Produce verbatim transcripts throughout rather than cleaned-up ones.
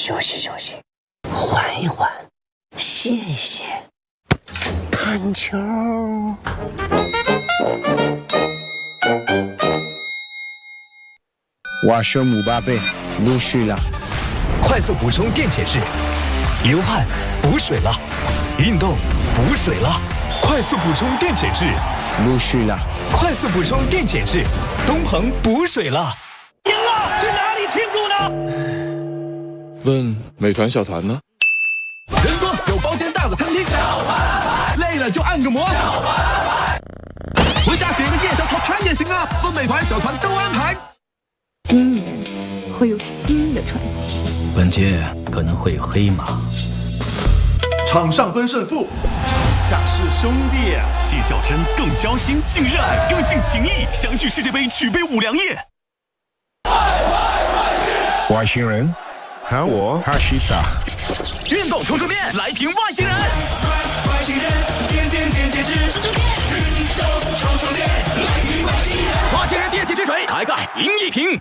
休息休息，缓一缓，歇一歇，看球。 我是姆巴佩，陆续了。 快速补充电解质，流汗补水了，运动补水了，快速补充电解质， 陆续了。 快速补充电解质，东鹏补水了。 赢了，去哪里庆祝呢？ 问美团小团呢？ 人多有包间大的餐厅，累了就按个摩，回家点个夜宵套餐也行啊。问美团小团都安排。 今年会有新的传奇， 本届可能会有黑马。 场上分胜负，下是兄弟， 既较真更交心，更热爱更尽情谊，相聚世界杯，举杯五粮液。 外星人，喊我哈西达。 运动充充电，来瓶外星人。外星人，点点点解质，运动充充电，来瓶外星人。外星人电解质水，开盖赢一瓶。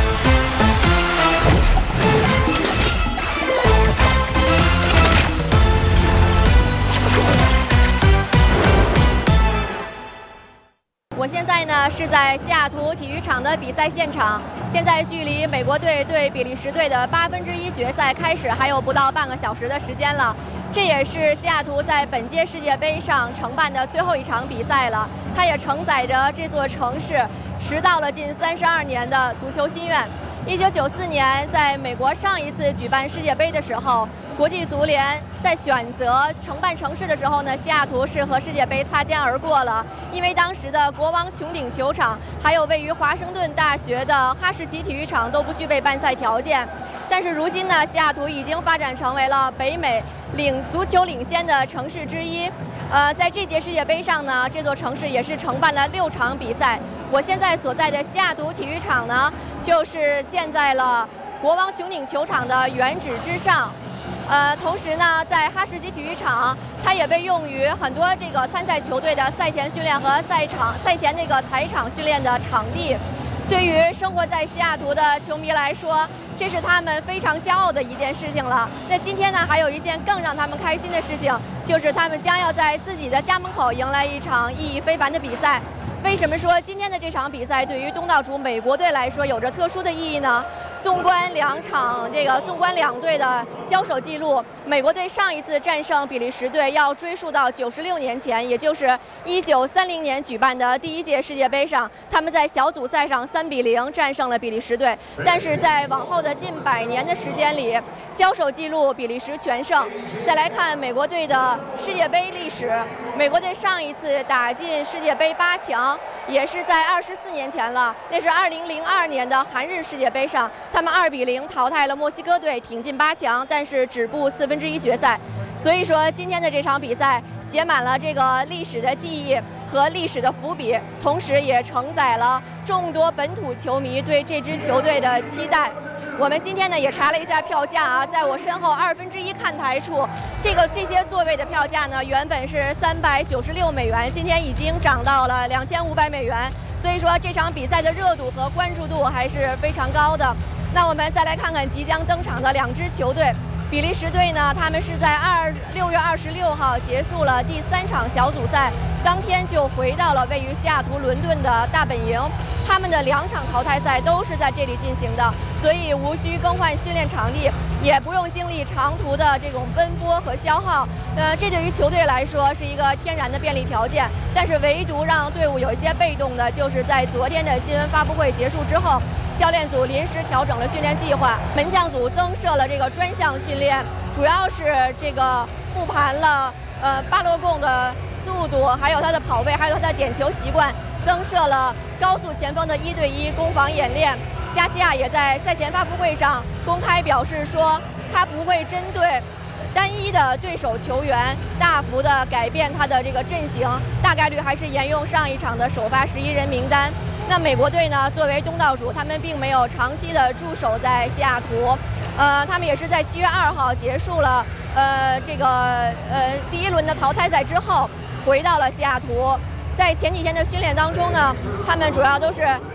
我现在呢是在西雅图体育场的比赛现场，现在距离美国队对比利时队的八分之一决赛开始还有不到半个小时的时间了。这也是西雅图在本届世界杯上承办的最后一场比赛了，它也承载着这座城市迟到了近三十二年的足球心愿。一九九四年，在美国上一次举办世界杯的时候，国际足联在选择承办城市的时候呢，西雅图是和世界杯擦肩而过了，因为当时的国王穹顶球场还有位于华盛顿大学的哈士奇体育场都不具备办赛条件。但是如今呢，西雅图已经发展成为了北美领足球领先的城市之一。呃，在这届世界杯上呢，这座城市也是承办了六场比赛。我现在所在的西雅图体育场呢，就是建在了国王穹顶球场的原址之上。呃，同时呢，在哈士奇体育场，它也被用于很多这个参赛球队的赛前训练和赛场赛前那个踩场训练的场地。对于生活在西雅图的球迷来说，这是他们非常骄傲的一件事情了。那今天呢，还有一件更让他们开心的事情，就是他们将要在自己的家门口迎来一场意义非凡的比赛。为什么说今天的这场比赛对于东道主美国队来说有着特殊的意义呢？纵观两场这个，纵观两队的交手记录，美国队上一次战胜比利时队要追溯到九十六年前，也就是一九三零年举办的第一届世界杯上，他们在小组赛上三比零战胜了比利时队。但是在往后的近百年的时间里，交手记录比利时全胜。再来看美国队的世界杯历史，美国队上一次打进世界杯八强，也是在二十四年前了，那是二零零二年的韩日世界杯上，他们二比零淘汰了墨西哥队，挺进八强，但是止步四分之一决赛。所以说，今天的这场比赛写满了这个历史的记忆和历史的伏笔，同时也承载了众多本土球迷对这支球队的期待。我们今天呢也查了一下票价啊，在我身后二分之一看台处，这个这些座位的票价呢原本是三百九十六美元，今天已经涨到了两千五百美元。所以说这场比赛的热度和关注度还是非常高的。那我们再来看看即将登场的两支球队。比利时队呢，他们是在二六月二十六号结束了第三场小组赛，当天就回到了位于西雅图伦敦的大本营。他们的两场淘汰赛都是在这里进行的，所以无需更换训练场地，也不用经历长途的这种奔波和消耗。呃，这对于球队来说是一个天然的便利条件。但是唯独让队伍有一些被动的，就是在昨天的新闻发布会结束之后，教练组临时调整了训练计划，门将组增设了这个专项训练，主要是这个复盘了呃巴洛贡的速度，还有他的跑位，还有他的点球习惯，增设了高速前锋的一对一攻防演练。加西亚也在赛前发布会上公开表示说，他不会针对单一的对手球员大幅的改变他的这个阵型，大概率还是沿用上一场的首发十一人名单。那美国队呢，作为东道主，他们并没有长期的驻守在西雅图，呃，他们也是在七月二号结束了呃这个呃第一轮的淘汰赛之后，回到了西雅图。在前几天的训练当中呢，他们主要都是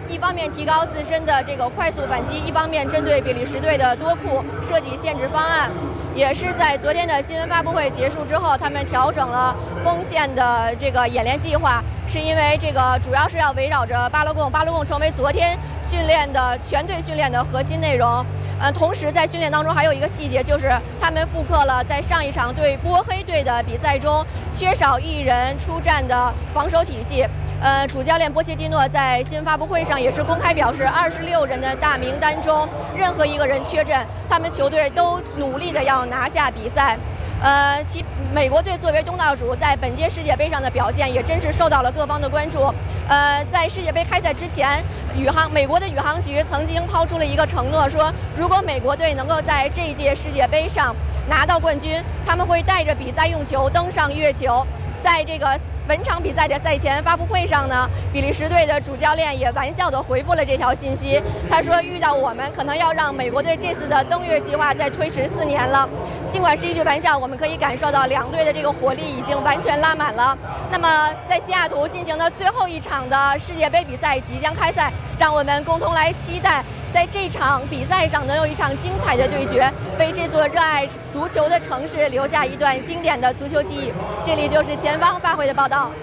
一方面提高自身的这个快速反击，一方面针对比利时队的多库设计限制方案。也是在昨天的新闻发布会结束之后，他们调整了锋线的这个演练计划，是因为这个主要是要围绕着巴勒贡，巴勒贡成为昨天训练的全队训练的核心内容。呃，同时在训练当中还有一个细节，就是他们复刻了在上一场对波黑队的比赛中缺少一人出战的防守体系。呃，主教练波切蒂诺在新闻发布会上也是公开表示，二十六人的大名单中，任何一个人缺阵，他们球队都努力的要拿下比赛。呃，其美国队作为东道主，在本届世界杯上的表现也真是受到了各方的关注。呃，在世界杯开赛之前，宇航美国的宇航局曾经抛出了一个承诺，说如果美国队能够在这一届世界杯上拿到冠军，他们会带着比赛用球登上月球。在这个本场比赛的赛前发布会上呢，比利时队的主教练也玩笑地回复了这条信息。他说，遇到我们可能要让美国队这次的登月计划再推迟四年了。尽管是一句玩笑，我们可以感受到两队的这个火力已经完全拉满了。那么在西雅图进行的最后一场的世界杯比赛即将开赛，让我们共同来期待在这场比赛上能有一场精彩的对决，为这座热爱足球的城市留下一段经典的足球记忆。这里就是前方发回的报道。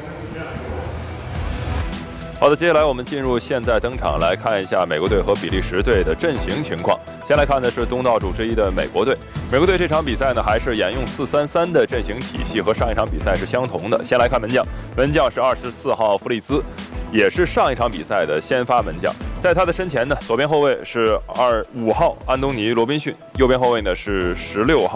好的，接下来我们进入现在登场，来看一下美国队和比利时队的阵型情况。先来看的是东道主之一的美国队。美国队这场比赛呢，还是沿用四三三的阵型体系，和上一场比赛是相同的。先来看门将，门将是二十四号弗利兹，也是上一场比赛的先发门将。在他的身前呢，左边后卫是二五号安东尼罗宾逊，右边后卫呢是十六号